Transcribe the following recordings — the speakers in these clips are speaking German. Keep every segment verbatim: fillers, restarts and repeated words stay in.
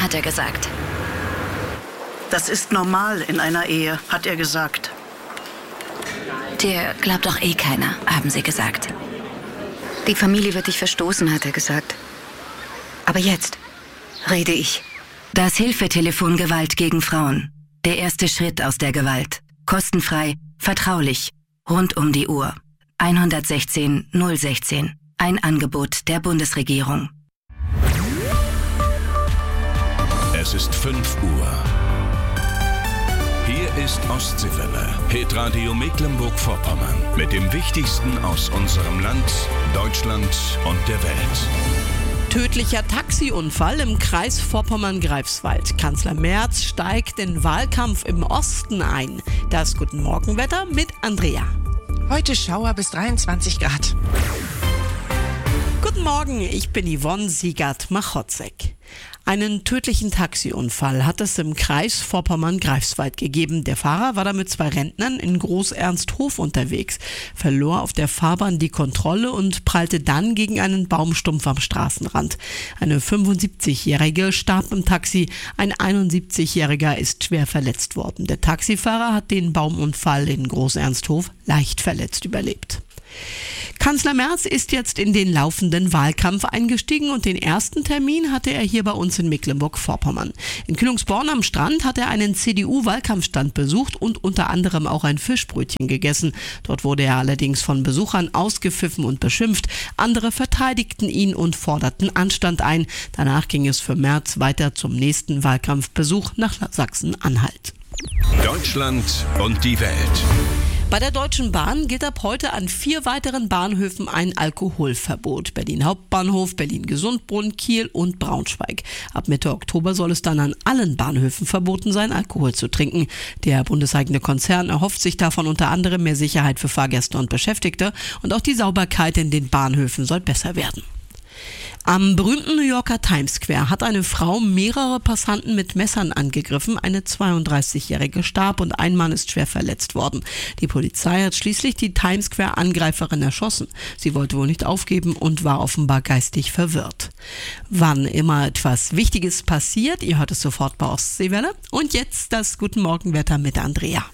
hat er gesagt. Das ist normal in einer Ehe, hat er gesagt. Dir glaubt doch eh keiner, haben sie gesagt. Die Familie wird dich verstoßen, hat er gesagt. Aber jetzt rede ich. Das Hilfetelefon Gewalt gegen Frauen. Der erste Schritt aus der Gewalt. Kostenfrei, vertraulich, rund um die Uhr. eins sechzehn null sechzehn. Ein Angebot der Bundesregierung. Es ist fünf Uhr. Hier ist Ostseewelle, Hitradio Mecklenburg-Vorpommern. Mit dem Wichtigsten aus unserem Land, Deutschland und der Welt. Tödlicher Taxiunfall im Kreis Vorpommern-Greifswald. Kanzler Merz steigt in Wahlkampf im Osten ein. Das Guten Morgenwetter mit Andrea. Heute Schauer bis dreiundzwanzig Grad. Guten Morgen, ich bin Yvonne Siegert-Machotzek. Einen tödlichen Taxiunfall hat es im Kreis Vorpommern-Greifswald gegeben. Der Fahrer war da mit zwei Rentnern in Groß-Ernsthof unterwegs, verlor auf der Fahrbahn die Kontrolle und prallte dann gegen einen Baumstumpf am Straßenrand. Eine fünfundsiebzigjährige starb im Taxi, ein einundsiebzigjähriger ist schwer verletzt worden. Der Taxifahrer hat den Baumunfall in Groß-Ernsthof leicht verletzt überlebt. Kanzler Merz ist jetzt in den laufenden Wahlkampf eingestiegen und den ersten Termin hatte er hier bei uns in Mecklenburg-Vorpommern. In Kühlungsborn am Strand hat er einen C D U-Wahlkampfstand besucht und unter anderem auch ein Fischbrötchen gegessen. Dort wurde er allerdings von Besuchern ausgepfiffen und beschimpft. Andere verteidigten ihn und forderten Anstand ein. Danach ging es für Merz weiter zum nächsten Wahlkampfbesuch nach Sachsen-Anhalt. Deutschland und die Welt. Bei der Deutschen Bahn gilt ab heute an vier weiteren Bahnhöfen ein Alkoholverbot. Berlin Hauptbahnhof, Berlin Gesundbrunnen, Kiel und Braunschweig. Ab Mitte Oktober soll es dann an allen Bahnhöfen verboten sein, Alkohol zu trinken. Der bundeseigene Konzern erhofft sich davon unter anderem mehr Sicherheit für Fahrgäste und Beschäftigte und auch die Sauberkeit in den Bahnhöfen soll besser werden. Am berühmten New Yorker Times Square hat eine Frau mehrere Passanten mit Messern angegriffen. Eine zweiunddreißigjährige starb und ein Mann ist schwer verletzt worden. Die Polizei hat schließlich die Times Square Angreiferin erschossen. Sie wollte wohl nicht aufgeben und war offenbar geistig verwirrt. Wann immer etwas Wichtiges passiert, ihr hört es sofort bei Ostseewelle. Und jetzt das Guten Morgenwetter mit Andrea.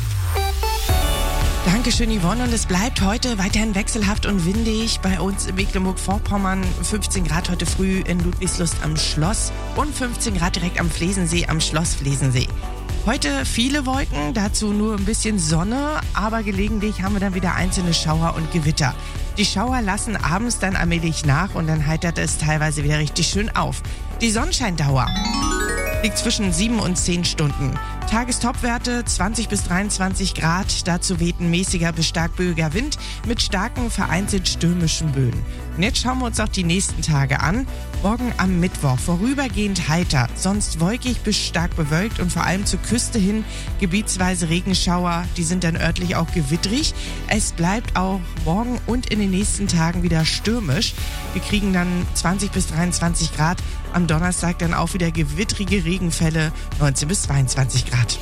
Dankeschön, Yvonne. Und es bleibt heute weiterhin wechselhaft und windig. Bei uns in Mecklenburg-Vorpommern fünfzehn Grad heute früh in Ludwigslust am Schloss und fünfzehn Grad direkt am Flesensee, am Schloss Flesensee. Heute viele Wolken, dazu nur ein bisschen Sonne, aber gelegentlich haben wir dann wieder einzelne Schauer und Gewitter. Die Schauer lassen abends dann allmählich nach und dann heitert es teilweise wieder richtig schön auf. Die Sonnenscheindauer liegt zwischen sieben und zehn Stunden. Tagestopwerte zwanzig bis dreiundzwanzig Grad. Dazu weht ein mäßiger bis stark böiger Wind mit starken, vereinzelt stürmischen Böen. Und jetzt schauen wir uns auch die nächsten Tage an. Morgen am Mittwoch vorübergehend heiter, sonst wolkig bis stark bewölkt und vor allem zur Küste hin gebietsweise Regenschauer. Die sind dann örtlich auch gewittrig. Es bleibt auch morgen und in den nächsten Tagen wieder stürmisch. Wir kriegen dann zwanzig bis dreiundzwanzig Grad. Am Donnerstag dann auch wieder gewittrige Regenfälle, neunzehn bis zweiundzwanzig Grad.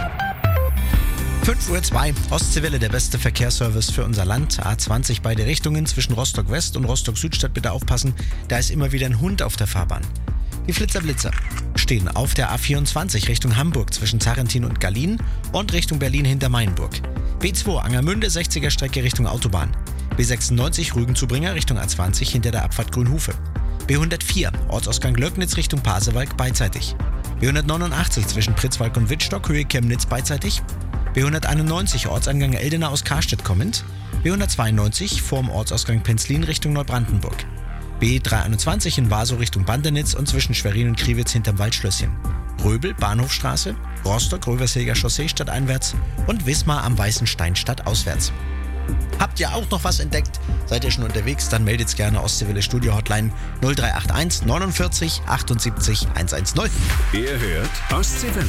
fünf Uhr zwei, Ostseewelle, der beste Verkehrsservice für unser Land. A zwanzig beide Richtungen zwischen Rostock West und Rostock Südstadt, bitte aufpassen, da ist immer wieder ein Hund auf der Fahrbahn. Die Flitzer-Blitzer stehen auf der A vierundzwanzig Richtung Hamburg zwischen Zarentin und Gallien und Richtung Berlin hinter Mainburg. B zwei Angermünde, sechziger Strecke Richtung Autobahn. B sechsundneunzig Rügenzubringer Richtung A zwanzig hinter der Abfahrt Grünhufe. B hundertvier Ortsausgang Löcknitz Richtung Pasewalk beidseitig. B hundertneunundachtzig zwischen Pritzwalk und Wittstock Höhe Chemnitz beidseitig. B hunderteinundneunzig Ortseingang Eldena aus Karstedt kommend. B hundertzweiundneunzig vorm Ortsausgang Penzlin Richtung Neubrandenburg. B dreihunderteinundzwanzig in Waso Richtung Bandenitz und zwischen Schwerin und Kriwitz hinterm Waldschlösschen. Röbel, Bahnhofstraße, Rostock, Rövershilger Chaussee stadteinwärts und Wismar am Weißen Stein stadtauswärts. Habt ihr auch noch was entdeckt? Seid ihr schon unterwegs? Dann meldet's gerne Ostseewelle Studio Hotline null drei acht eins neunundvierzig achtundsiebzig hundertzehn. Ihr hört Ostseewelle.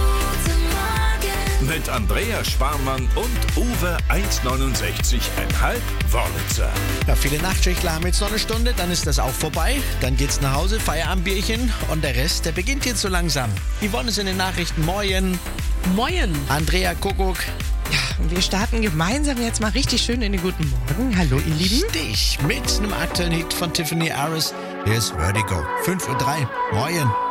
Mit Andrea Sparmann und Uwe eins neunundsechzig Komma fünf Wörlitzer. Ja, viele Nachtschichtler haben jetzt noch eine Stunde, dann ist das auch vorbei. Dann geht's nach Hause, Feierabendbierchen und der Rest, der beginnt jetzt so langsam. Yvonne ist in den Nachrichten. Moin. Moin. Andrea Kuckuck. Ja, und wir starten gemeinsam jetzt mal richtig schön in den guten Morgen. Hallo, ihr Lieben. Stich mit einem aktuellen Hit von Tiffany Harris. Hier ist Vertigo. fünf Uhr drei. Moin.